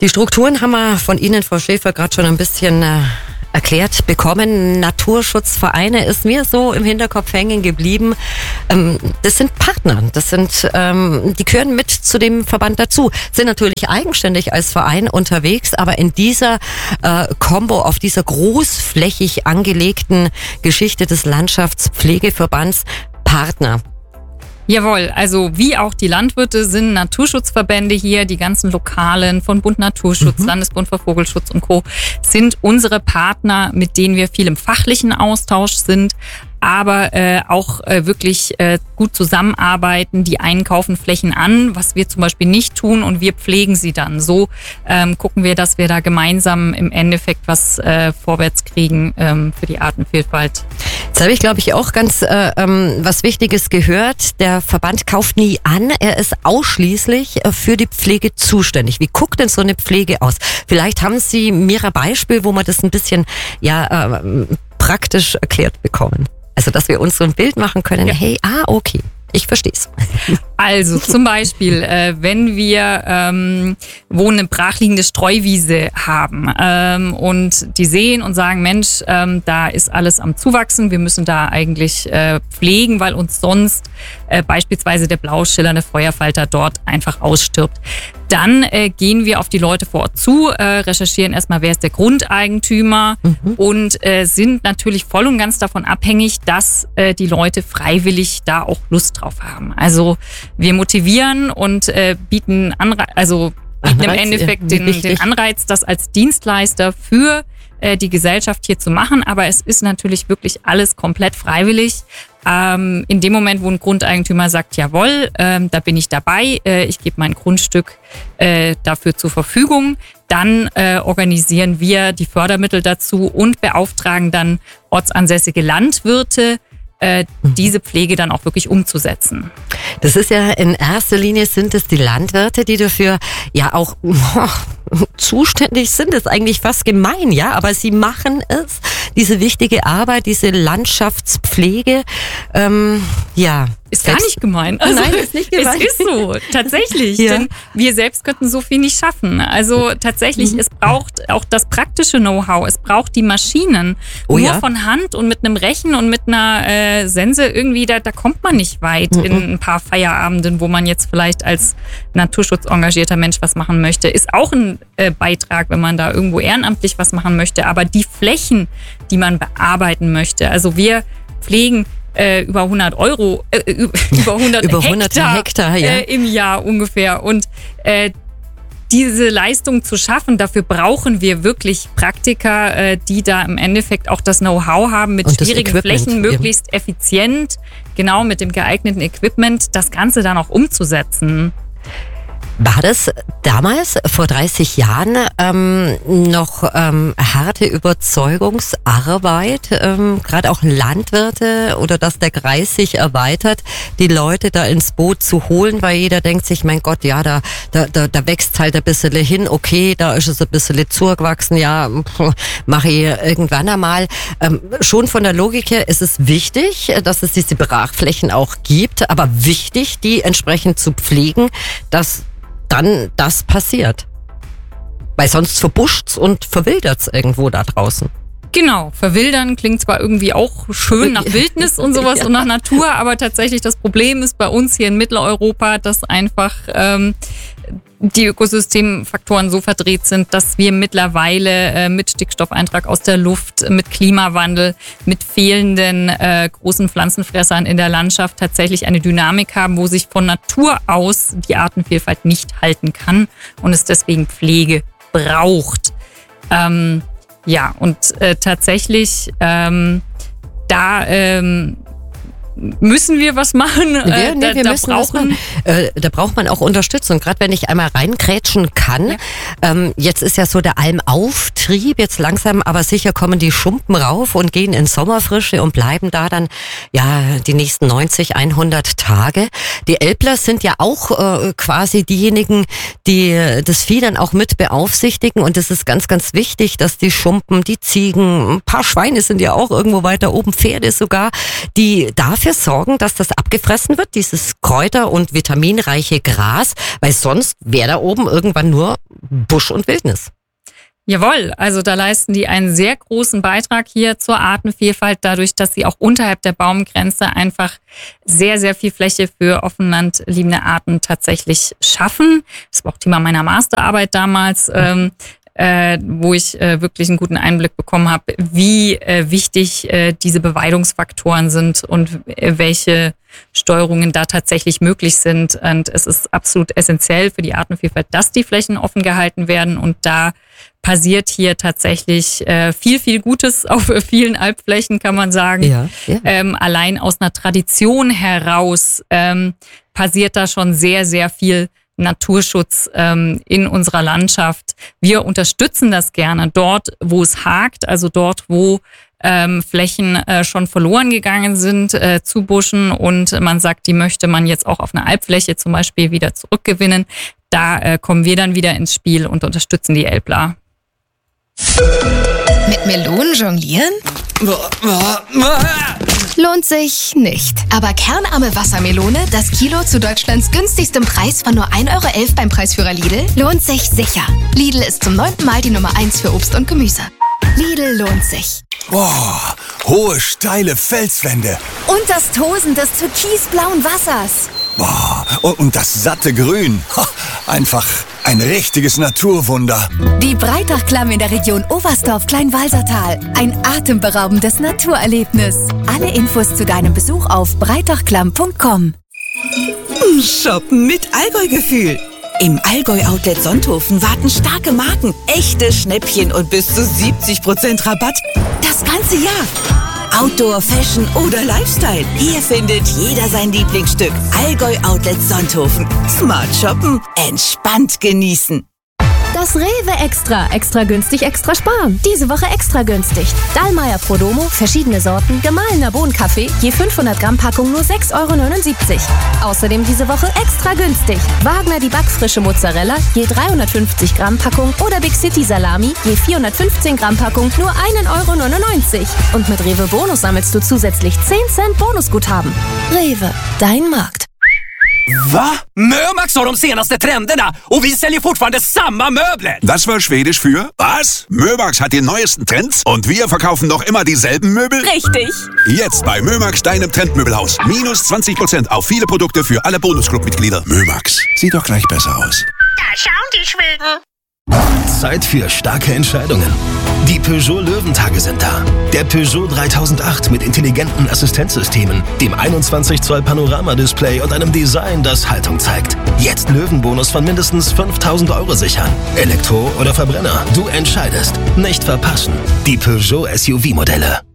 Die Strukturen haben wir von Ihnen, Frau Schäfer, gerade schon ein bisschen erklärt bekommen. Naturschutzvereine ist mir so im Hinterkopf hängen geblieben. Das sind Partner, die gehören mit zu dem Verband dazu, sind natürlich eigenständig als Verein unterwegs, aber in dieser Combo, auf dieser großflächig angelegten Geschichte des Landschaftspflegeverbands Partner. Jawohl, also wie auch die Landwirte sind Naturschutzverbände hier, die ganzen Lokalen von Bund Naturschutz, Landesbund für Vogelschutz und Co. sind unsere Partner, mit denen wir viel im fachlichen Austausch sind, aber auch wirklich gut zusammenarbeiten. Die einen kaufen Flächen an, was wir zum Beispiel nicht tun, und wir pflegen sie dann. So gucken wir, dass wir da gemeinsam im Endeffekt was vorwärts kriegen für die Artenvielfalt. Jetzt habe ich, glaube ich, auch ganz was Wichtiges gehört. Der Verband kauft nie an, er ist ausschließlich für die Pflege zuständig. Wie guckt denn so eine Pflege aus? Vielleicht haben Sie mir ein Beispiel, wo wir das ein bisschen praktisch erklärt bekommen. Also, dass wir uns so ein Bild machen können, ja. Hey, okay, ich verstehe es. Also zum Beispiel, wenn wir wo eine brachliegende Streuwiese haben und die sehen und sagen, Mensch, da ist alles am Zuwachsen, wir müssen da eigentlich pflegen, weil uns sonst beispielsweise der blau schillernde Feuerfalter dort einfach ausstirbt. Dann gehen wir auf die Leute vor Ort zu, recherchieren erstmal, wer ist der Grundeigentümer und sind natürlich voll und ganz davon abhängig, dass die Leute freiwillig da auch Lust drauf haben. Also wir motivieren und bieten im Endeffekt den Anreiz, das als Dienstleister für die Gesellschaft hier zu machen. Aber es ist natürlich wirklich alles komplett freiwillig. In dem Moment, wo ein Grundeigentümer sagt, jawohl, da bin ich dabei, ich gebe mein Grundstück dafür zur Verfügung, dann organisieren wir die Fördermittel dazu und beauftragen dann ortsansässige Landwirte, diese Pflege dann auch wirklich umzusetzen. Das ist ja in erster Linie sind es die Landwirte, die dafür ja auch zuständig sind. Das ist eigentlich fast gemein, ja, aber sie machen es, diese wichtige Arbeit, diese Landschaftspflege, Ist gar nicht gemein. Also, nein, ist nicht gemein. Es ist so, tatsächlich. Ja. Denn wir selbst könnten so viel nicht schaffen. Also tatsächlich, es braucht auch das praktische Know-how. Es braucht die Maschinen. Nur von Hand und mit einem Rechen und mit einer Sense irgendwie, da kommt man nicht weit in ein paar Feierabenden, wo man jetzt vielleicht als naturschutzengagierter Mensch was machen möchte. Ist auch ein Beitrag, wenn man da irgendwo ehrenamtlich was machen möchte. Aber die Flächen, die man bearbeiten möchte, also wir pflegen über 100 Hektar im Jahr ungefähr. Und diese Leistung zu schaffen, dafür brauchen wir wirklich Praktiker, die da im Endeffekt auch das Know-how haben, mit schwierigen Flächen möglichst effizient, genau mit dem geeigneten Equipment, das Ganze dann auch umzusetzen. War das damals, vor 30 Jahren, noch harte Überzeugungsarbeit, gerade auch Landwirte oder dass der Kreis sich erweitert, die Leute da ins Boot zu holen, weil jeder denkt sich, mein Gott, ja, da wächst halt ein bisschen hin, okay, da ist es ein bisschen zugewachsen, ja, mache ich irgendwann einmal. Schon von der Logik her ist es wichtig, dass es diese Brachflächen auch gibt, aber wichtig, die entsprechend zu pflegen, dass dann das passiert. Weil sonst verbuscht's und verwildert's irgendwo da draußen. Genau, verwildern klingt zwar irgendwie auch schön nach Wildnis und sowas und nach Natur, aber tatsächlich das Problem ist bei uns hier in Mitteleuropa, dass einfach die Ökosystemfaktoren so verdreht sind, dass wir mittlerweile mit Stickstoffeintrag aus der Luft, mit Klimawandel, mit fehlenden großen Pflanzenfressern in der Landschaft tatsächlich eine Dynamik haben, wo sich von Natur aus die Artenvielfalt nicht halten kann und es deswegen Pflege braucht. Tatsächlich müssen wir was machen. Da braucht man auch Unterstützung. Gerade wenn ich einmal reinkrätschen kann. Ja. Jetzt ist ja so der Almauftrieb. Jetzt langsam aber sicher kommen die Schumpen rauf und gehen in Sommerfrische und bleiben da dann die nächsten 90, 100 Tage. Die Älpler sind ja auch quasi diejenigen, die das Vieh dann auch mit beaufsichtigen. Und es ist ganz, ganz wichtig, dass die Schumpen, die Ziegen, ein paar Schweine sind ja auch irgendwo weiter oben, Pferde sogar, die dafür sorgen, dass das abgefressen wird, dieses kräuter- und vitaminreiche Gras, weil sonst wäre da oben irgendwann nur Busch und Wildnis. Jawohl, also da leisten die einen sehr großen Beitrag hier zur Artenvielfalt, dadurch, dass sie auch unterhalb der Baumgrenze einfach sehr, sehr viel Fläche für offenlandliebende Arten tatsächlich schaffen. Das war auch Thema meiner Masterarbeit damals, wo ich wirklich einen guten Einblick bekommen habe, wie wichtig diese Beweidungsfaktoren sind und welche Steuerungen da tatsächlich möglich sind. Und es ist absolut essentiell für die Artenvielfalt, dass die Flächen offen gehalten werden. Und da passiert hier tatsächlich viel, viel Gutes auf vielen Alpflächen, kann man sagen. Ja. Allein aus einer Tradition heraus passiert da schon sehr, sehr viel Naturschutz in unserer Landschaft. Wir unterstützen das gerne dort, wo es hakt, also dort, wo Flächen schon verloren gegangen sind zu Buschen und man sagt, die möchte man jetzt auch auf einer Alpfläche zum Beispiel wieder zurückgewinnen. Da kommen wir dann wieder ins Spiel und unterstützen die Elbler. Mit Melonen jonglieren? Lohnt sich nicht. Aber kernarme Wassermelone, das Kilo zu Deutschlands günstigstem Preis von nur 1,11 € beim Preisführer Lidl, lohnt sich sicher. Lidl ist zum 9. Mal die Nummer 1 für Obst und Gemüse. Lidl lohnt sich. Boah, hohe, steile Felswände. Und das Tosen des türkisblauen Wassers. Boah, und das satte Grün. Einfach ein richtiges Naturwunder. Die Breitachklamm in der Region Oberstdorf-Kleinwalsertal. Ein atemberaubendes Naturerlebnis. Alle Infos zu deinem Besuch auf breitachklamm.com. Shoppen mit Allgäu-Gefühl. Im Allgäu-Outlet Sonthofen warten starke Marken, echte Schnäppchen und bis zu 70% Rabatt. Das ganze Jahr. Outdoor, Fashion oder Lifestyle. Hier findet jeder sein Lieblingsstück. Allgäu-Outlet Sonthofen. Smart shoppen, entspannt genießen. Das Rewe Extra. Extra günstig, extra sparen. Diese Woche extra günstig. Dallmayr Prodomo, verschiedene Sorten, gemahlener Bohnenkaffee, je 500 Gramm Packung nur 6,79 €. Außerdem diese Woche extra günstig. Wagner die backfrische Mozzarella, je 350 Gramm Packung oder Big City Salami, je 415 Gramm Packung nur 1,99 €. Und mit Rewe Bonus sammelst du zusätzlich 10 Cent Bonusguthaben. Rewe, dein Markt. Va? Mömax har de senaste trenderna och vi säljer fortfarande samma möbler. Das war Schwedisch für was? Mömax hat die neuesten Trends und wir verkaufen noch immer dieselben Möbel? Richtig. Jetzt bei Mömax, deinem Trendmöbelhaus. Minus 20% auf viele Produkte für alle Bonusclub-Mitglieder. Mömax, sieht doch gleich besser aus. Da schauen die Schweden. Zeit für starke Entscheidungen. Die Peugeot Löwentage sind da. Der Peugeot 3008 mit intelligenten Assistenzsystemen, dem 21 Zoll Panoramadisplay und einem Design, das Haltung zeigt. Jetzt Löwenbonus von mindestens 5.000 € sichern. Elektro oder Verbrenner, du entscheidest. Nicht verpassen. Die Peugeot SUV-Modelle.